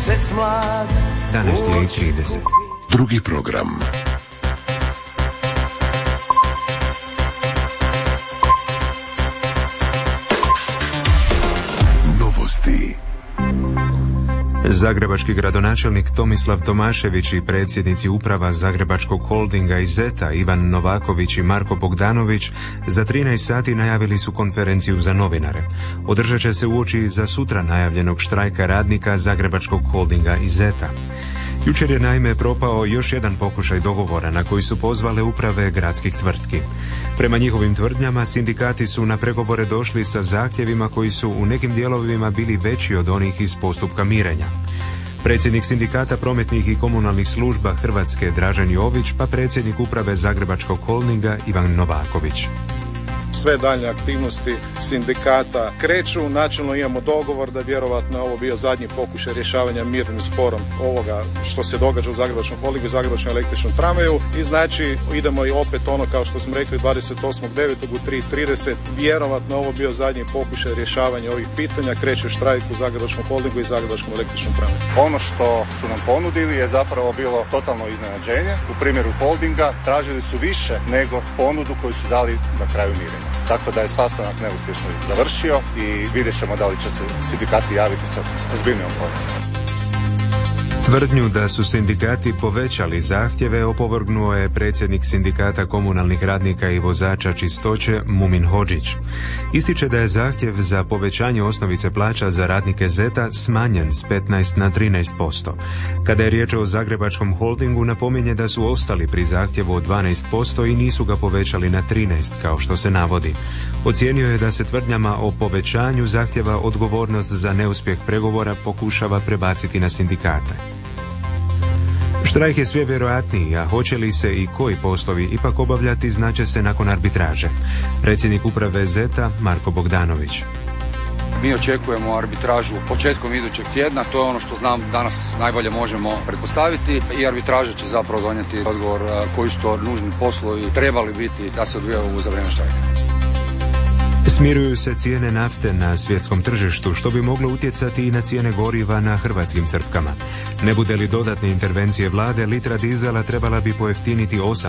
mjesec mlad. 11:30. Drugi program. Novosti. Zagrebački gradonačelnik Tomislav Tomašević i predsjednici uprava Zagrebačkog holdinga i Zeta Ivan Novaković i Marko Bogdanović za 13 sati najavili su konferenciju za novinare. Održat će se uoči za sutra najavljenog štrajka radnika Zagrebačkog holdinga i Zeta. Jučer je naime propao još jedan pokušaj dogovora na koji su pozvale uprave gradskih tvrtki. Prema njihovim tvrdnjama, sindikati su na pregovore došli sa zahtjevima koji su u nekim dijelovima bili veći od onih iz postupka mirenja. Predsjednik sindikata prometnih i komunalnih služba Hrvatske Dražen Jović, pa predsjednik uprave Zagrebačkog holdinga Ivan Novaković. Sve daljnje aktivnosti sindikata kreću. Načelno imamo dogovor da vjerovatno ovo bio zadnji pokušaj rješavanja mirnim sporom ovoga što se događa u Zagrebačkom holdingu i Zagrebačkom električnom tramvaju. I znači idemo i opet ono kao što smo rekli 28.9. u 3:30. Vjerovatno ovo bio zadnji pokušaj rješavanja ovih pitanja. Kreće štrajk u Zagrebačkom holdingu i Zagrebačkom električnom tramvaju. Ono što su nam ponudili je zapravo bilo totalno iznenađenje. U primjeru holdinga tražili su više nego ponudu koju su dali na kraju mirenja. Tako da je sastanak neuspješno završio i vidjet ćemo da li će se sindikati javiti sa ozbiljnijom ponuđom. Tvrdnju da su sindikati povećali zahtjeve opovrgnuo je predsjednik sindikata komunalnih radnika i vozača čistoće Mumin Hodžić. Ističe da je zahtjev za povećanje osnovice plaća za radnike Zeta smanjen s 15 na 13%. Kada je riječ o Zagrebačkom holdingu, napominje da su ostali pri zahtjevu od 12% i nisu ga povećali na 13% kao što se navodi. Ocijenio je da se tvrdnjama o povećanju zahtjeva odgovornost za neuspjeh pregovora pokušava prebaciti na sindikate. Štrajk je sve vjerojatniji, a hoće li se i koji poslovi ipak obavljati znaće se nakon arbitraže. Predsjednik uprave Zeta Marko Bogdanović. Mi očekujemo arbitražu početkom idućeg tjedna, to je ono što znam danas najbolje možemo pretpostaviti i arbitraža će zapravo donijeti odgovor koji su to nužni poslovi trebali biti da se odvijaju za vrijeme štrajka. Smiruju se cijene nafte na svjetskom tržištu, što bi moglo utjecati i na cijene goriva na hrvatskim crpkama. Ne bude li dodatne intervencije vlade, litra dizela trebala bi pojeftiniti 8